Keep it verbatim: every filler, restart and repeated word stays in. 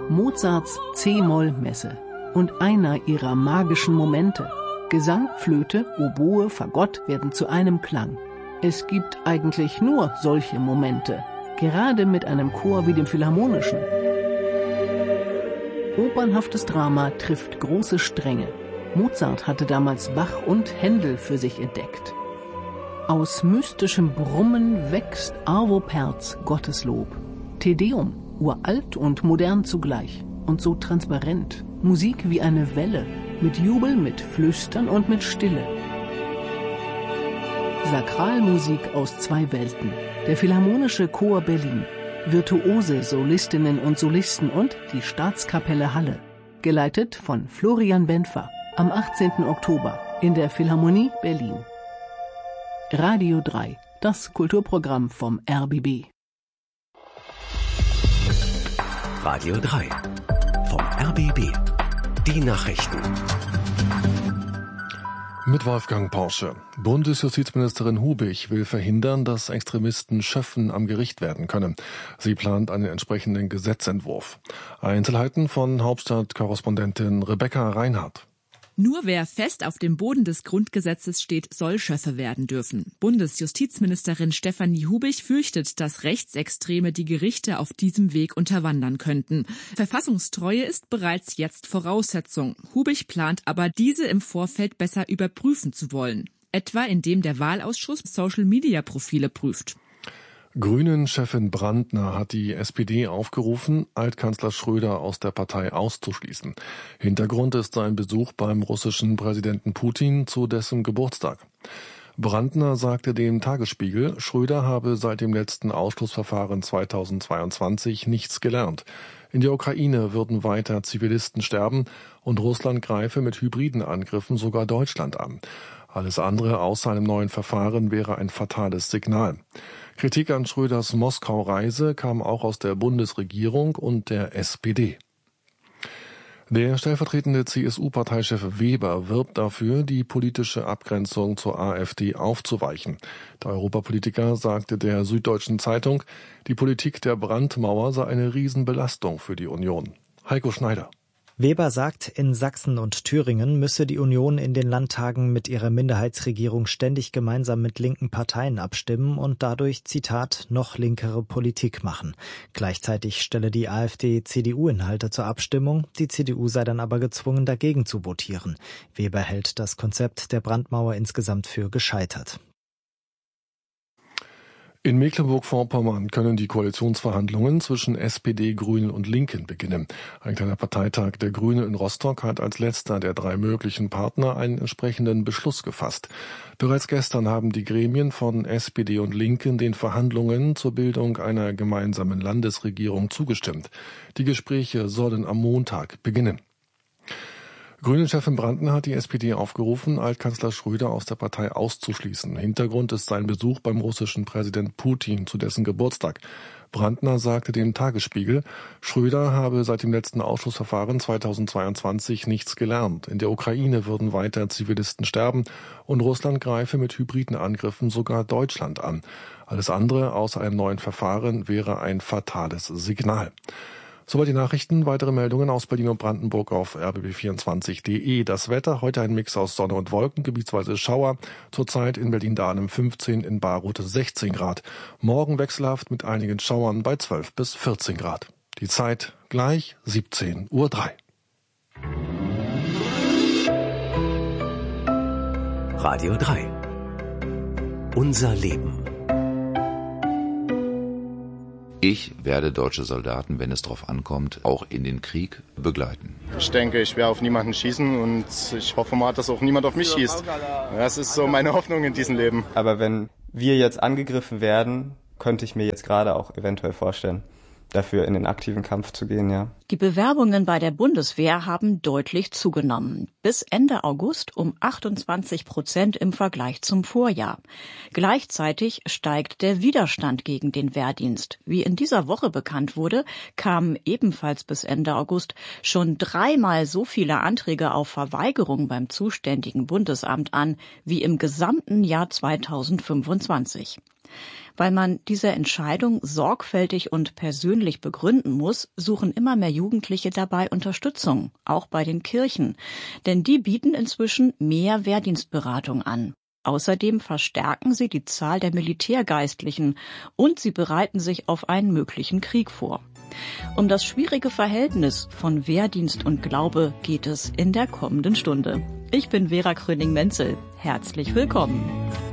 Mozarts C-Moll-Messe und einer ihrer magischen Momente. Gesang, Flöte, Oboe, Fagott werden zu einem Klang. Es gibt eigentlich nur solche Momente, gerade mit einem Chor wie dem Philharmonischen. Opernhaftes Drama trifft große Stränge. Mozart hatte damals Bach und Händel für sich entdeckt. Aus mystischem Brummen wächst Arvo Pärts Gotteslob. Te Deum, uralt und modern zugleich und so transparent. Musik wie eine Welle, mit Jubel, mit Flüstern und mit Stille. Sakralmusik aus zwei Welten. Der Philharmonische Chor Berlin. Virtuose Solistinnen und Solisten und die Staatskapelle Halle. Geleitet von Florian Benfer am achtzehnten Oktober in der Philharmonie Berlin. Radio drei, das Kulturprogramm vom R B B. Radio drei vom R B B. Die Nachrichten. Mit Wolfgang Porsche. Bundesjustizministerin Hubich will verhindern, dass Extremisten Schöffen am Gericht werden können. Sie plant einen entsprechenden Gesetzentwurf. Einzelheiten von Hauptstadtkorrespondentin Rebecca Reinhardt. Nur wer fest auf dem Boden des Grundgesetzes steht, soll Schöffe werden dürfen. Bundesjustizministerin Stefanie Hubich fürchtet, dass Rechtsextreme die Gerichte auf diesem Weg unterwandern könnten. Verfassungstreue ist bereits jetzt Voraussetzung. Hubich plant aber, diese im Vorfeld besser überprüfen zu wollen. Etwa indem der Wahlausschuss Social-Media-Profile prüft. Grünen-Chefin Brandner hat die S P D aufgerufen, Altkanzler Schröder aus der Partei auszuschließen. Hintergrund ist sein Besuch beim russischen Präsidenten Putin zu dessen Geburtstag. Brandner sagte dem Tagesspiegel, Schröder habe seit dem letzten Ausschlussverfahren zweitausendzweiundzwanzig nichts gelernt. In der Ukraine würden weiter Zivilisten sterben und Russland greife mit hybriden Angriffen sogar Deutschland an. Alles andere außer einem neuen Verfahren wäre ein fatales Signal. Kritik an Schröders Moskau-Reise kam auch aus der Bundesregierung und der S P D. Der stellvertretende C S U-Parteichef Weber wirbt dafür, die politische Abgrenzung zur AfD aufzuweichen. Der Europapolitiker sagte der Süddeutschen Zeitung, die Politik der Brandmauer sei eine Riesenbelastung für die Union. Heiko Schneider. Weber sagt, in Sachsen und Thüringen müsse die Union in den Landtagen mit ihrer Minderheitsregierung ständig gemeinsam mit linken Parteien abstimmen und dadurch, Zitat, noch linkere Politik machen. Gleichzeitig stelle die AfD C D U-Inhalte zur Abstimmung, die C D U sei dann aber gezwungen, dagegen zu votieren. Weber hält das Konzept der Brandmauer insgesamt für gescheitert. In Mecklenburg-Vorpommern können die Koalitionsverhandlungen zwischen S P D, Grünen und Linken beginnen. Ein kleiner Parteitag der Grünen in Rostock hat als letzter der drei möglichen Partner einen entsprechenden Beschluss gefasst. Bereits gestern haben die Gremien von S P D und Linken den Verhandlungen zur Bildung einer gemeinsamen Landesregierung zugestimmt. Die Gespräche sollen am Montag beginnen. Grünen-Chefin Brandner hat die S P D aufgerufen, Altkanzler Schröder aus der Partei auszuschließen. Hintergrund ist sein Besuch beim russischen Präsident Putin zu dessen Geburtstag. Brandner sagte dem Tagesspiegel, Schröder habe seit dem letzten Ausschussverfahren zweitausendzweiundzwanzig nichts gelernt. In der Ukraine würden weiter Zivilisten sterben und Russland greife mit hybriden Angriffen sogar Deutschland an. Alles andere außer einem neuen Verfahren wäre ein fatales Signal. Soweit die Nachrichten. Weitere Meldungen aus Berlin und Brandenburg auf r b b vierundzwanzig punkt d e. Das Wetter, heute ein Mix aus Sonne und Wolken, gebietsweise Schauer. Zurzeit in Berlin-Dahlem fünfzehn, in Bayreuth sechzehn Grad. Morgen wechselhaft mit einigen Schauern bei zwölf bis vierzehn Grad. Die Zeit gleich siebzehn Uhr drei. Radio drei. Unser Leben. Ich werde deutsche Soldaten, wenn es darauf ankommt, auch in den Krieg begleiten. Ich denke, ich werde auf niemanden schießen und ich hoffe mal, dass auch niemand auf mich schießt. Das ist so meine Hoffnung in diesem Leben. Aber wenn wir jetzt angegriffen werden, könnte ich mir jetzt gerade auch eventuell vorstellen, dafür in den aktiven Kampf zu gehen, ja. Die Bewerbungen bei der Bundeswehr haben deutlich zugenommen. Bis Ende August um achtundzwanzig Prozent im Vergleich zum Vorjahr. Gleichzeitig steigt der Widerstand gegen den Wehrdienst. Wie in dieser Woche bekannt wurde, kamen ebenfalls bis Ende August schon dreimal so viele Anträge auf Verweigerung beim zuständigen Bundesamt an, wie im gesamten Jahr zweitausendfünfundzwanzig. Weil man diese Entscheidung sorgfältig und persönlich begründen muss, suchen immer mehr Jugendliche dabei Unterstützung, auch bei den Kirchen. Denn die bieten inzwischen mehr Wehrdienstberatung an. Außerdem verstärken sie die Zahl der Militärgeistlichen und sie bereiten sich auf einen möglichen Krieg vor. Um das schwierige Verhältnis von Wehrdienst und Glaube geht es in der kommenden Stunde. Ich bin Vera Kröning-Menzel. Herzlich willkommen.